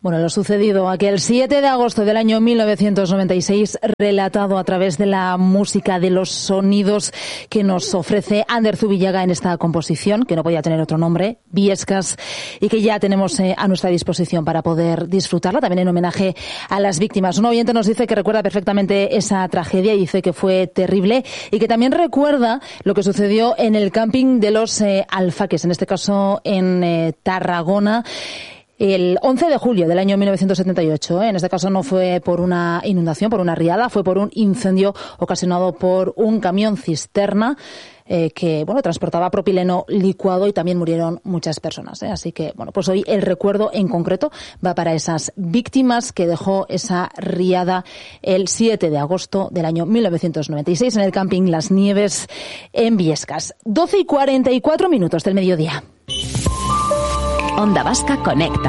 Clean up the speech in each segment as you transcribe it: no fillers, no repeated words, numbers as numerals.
Bueno, lo sucedido aquel 7 de agosto del año 1996, relatado a través de la música, de los sonidos que nos ofrece Ander Zubillaga en esta composición, que no podía tener otro nombre, Viescas, y que ya tenemos a nuestra disposición para poder disfrutarla, también en homenaje a las víctimas. Un oyente nos dice que recuerda perfectamente esa tragedia y dice que fue terrible y que también recuerda lo que sucedió en el camping de los Alfaques, en este caso en Tarragona, el 11 de julio del año 1978. En este caso no fue por una inundación, por una riada, fue por un incendio ocasionado por un camión cisterna que transportaba propileno licuado y también murieron muchas personas. Así que, pues hoy el recuerdo en concreto va para esas víctimas que dejó esa riada el 7 de agosto del año 1996 en el camping Las Nieves en Viescas. 12:44 del mediodía. Onda Vasca Conecta.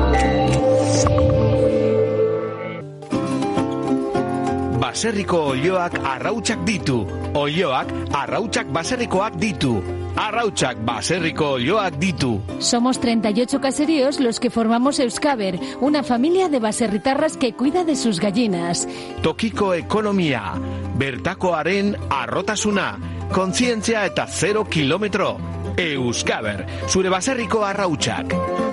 Baserriko olioak arrautsak ditu. Olioak arrautsak baserrikoak ditu. Arrautsak baserriko olioak ditu. Somos 38 caseríos los que formamos Euskaber, una familia de baserritarras que cuida de sus gallinas. Tokiko ekonomia, bertakoaren arrotasuna, kontzientzia eta 0 kilometro. Euskaber, zure baserriko arrautsak.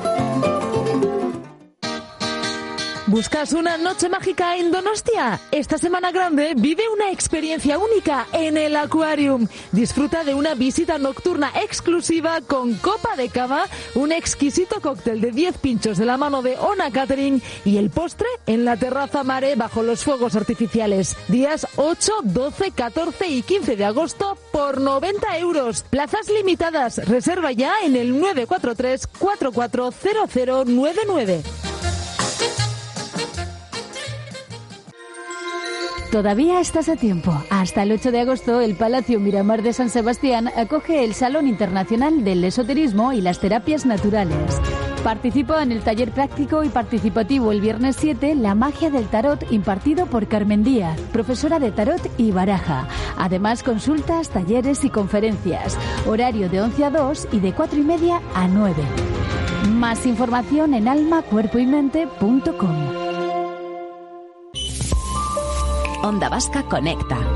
¿Buscas una noche mágica en Donostia? Esta Semana Grande vive una experiencia única en el Aquarium. Disfruta de una visita nocturna exclusiva con copa de cava, un exquisito cóctel de 10 pinchos de la mano de Ona Catering y el postre en la terraza Mare bajo los fuegos artificiales. Días 8, 12, 14 y 15 de agosto por 90 euros. Plazas limitadas. Reserva ya en el 943 440099. Todavía estás a tiempo. Hasta el 8 de agosto, el Palacio Miramar de San Sebastián acoge el Salón Internacional del Esoterismo y las Terapias Naturales. Participa en el taller práctico y participativo el viernes 7, La magia del tarot, impartido por Carmen Díaz, profesora de tarot y baraja. Además, consultas, talleres y conferencias. Horario de 11 a 2 y de 4:30 a 9. Más información en almacuerpoymente.com. Onda Vasca Conecta.